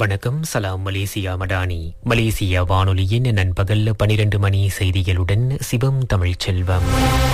வணக்கம். சலாம் Malaysia Madani. Malaysia வானொலியின் நண்பகல் 12 மணி செய்திகளுடன் சிவம் தமிழ்ச்செல்வம்.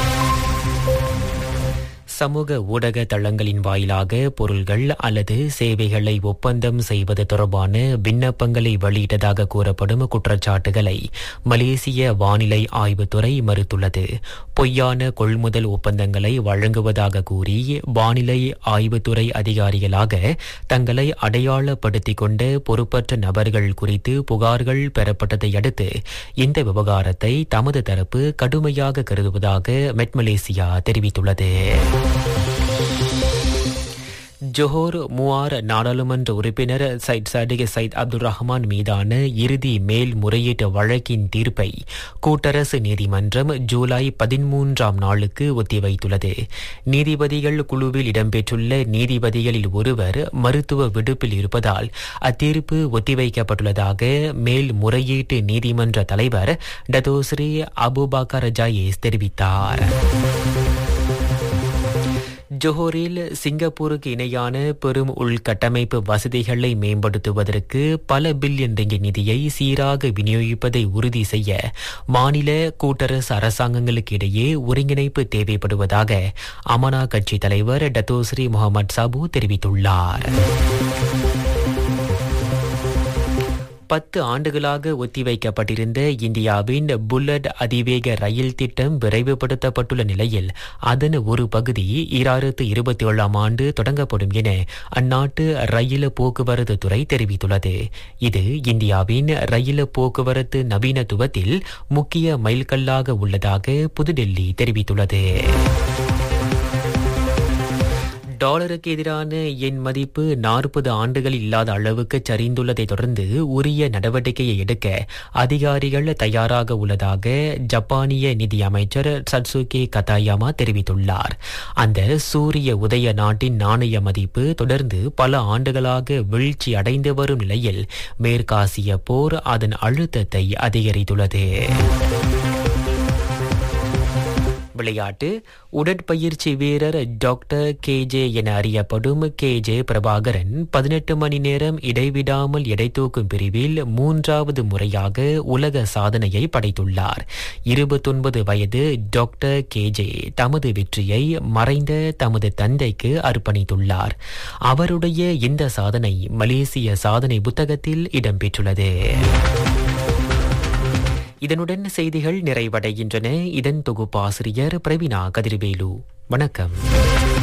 சமூக ஊடக தளங்களின் வாயிலாக பொருள்கள் அல்லது சேவைகளை ஒப்பந்தம் செய்வது தொடர்பான விண்ணப்பங்களை வெளியிட்டதாக கூறப்படும் குற்றச்சாட்டுகளை மலேசிய வானிலை ஆய்வுத்துறை மறுத்துள்ளது. பொய்யான கொள்முதல் ஒப்பந்தங்களை வழங்குவதாக கூறி வானிலை ஆய்வுத்துறை அதிகாரிகளாக தங்களை அடையாளப்படுத்திக் கொண்ட பொறுப்பற்ற நபர்கள் குறித்து புகார்கள் பெறப்பட்டதை அடுத்து இந்த விவகாரத்தை தமது தரப்பு கடுமையாக கருதுவதாக மெட் மலேசியா தெரிவித்துள்ளது. ஜோஹர் மூவார் நாடாளுமன்ற உறுப்பினர் சைட் சாடிக் சைட் அப்துல் ரஹ்மான் மீதான இறுதி மேல்முறையீட்டு வழக்கின் தீர்ப்பை கூட்டரசு நீதிமன்றம் ஜூலை 13ஆம் நாளுக்கு ஒத்திவைத்துள்ளது. நீதிபதிகள் குழுவில் இடம்பெற்றுள்ள நீதிபதிகளில் ஒருவர் மருத்துவ விடுப்பில் இருப்பதால் அத்தீர்ப்பு ஒத்திவைக்கப்பட்டுள்ளதாக மேல்முறையீட்டு நீதிமன்ற தலைவர் டத்தோஸ்ரீ அபுபக்கர் ஜாயேஸ் தெரிவித்தார். ஜோஹரில் சிங்கப்பூருக்கு இணையான பெரும் உள்கட்டமைப்பு வசதிகளை மேம்படுத்துவதற்கு பல பில்லியன் ரிங்கிட் நிதியை சீராக விநியோகிப்பதை உறுதி செய்ய மாநில கூட்டரசு அரசாங்கங்களுக்கு இடையே ஒருங்கிணைப்பு தேவைப்படுவதாக அமனா கட்சி தலைவர் டத்தோஸ்ரீ முகமது சாபு தெரிவித்துள்ளார். 10 ஆண்டுகளாக ஒத்திவைக்கப்பட்டிருந்த இந்தியாவின் புல்லட் அதிவேக ரயில் திட்டம் விரைவுபடுத்தப்பட்டுள்ள நிலையில் அதன் ஒரு பகுதி 2027ஆம் ஆண்டு தொடங்கப்படும் என அந்நாட்டு ரயில் போக்குவரத்து துறை தெரிவித்துள்ளது. இது இந்தியாவின் ரயில் போக்குவரத்து நவீனத்துவத்தில் முக்கிய மைல்கல்லாக உள்ளதாக புதுடெல்லி தெரிவித்துள்ளது. டாலருக்கு எதிரான எண் மதிப்பு 40 ஆண்டுகள் இல்லாத அளவுக்கு சரிந்துள்ளதை தொடர்ந்து உரிய நடவடிக்கையை எடுக்க அதிகாரிகள் தயாராக உள்ளதாக ஜப்பானிய நிதி அமைச்சர் சட்சுகி கதாயாமா தெரிவித்துள்ளார். அந்த சூரிய உதய நாட்டின் நாணய மதிப்பு தொடர்ந்து பல ஆண்டுகளாக வீழ்ச்சி அடைந்து வரும் நிலையில் மேற்காசிய போர் அதன் அழுத்தத்தை அதிகரித்துள்ளது. விளையாட்டு. உடற்பயிற்சி வீரர் டாக்டர் KJ என அறியப்படும் KJ பிரபாகரன் 18 மணி நேரம் இடைவிடாமல் எடை தூக்கும் பிரிவில் 3வது முறையாக உலக சாதனையை படைத்துள்ளார். 29 வயது டாக்டர் KJ தமது வெற்றியை மறைந்த தமது தந்தைக்கு அர்ப்பணித்துள்ளார். அவருடைய இந்த சாதனை மலேசிய சாதனை புத்தகத்தில் இடம்பெற்றுள்ளது. இதனுடன் செய்திகள் நிறைவடைகின்றன. இதன் தொகுப்பாசிரியர் பிரவீனா கதிர்வேலு. வணக்கம்.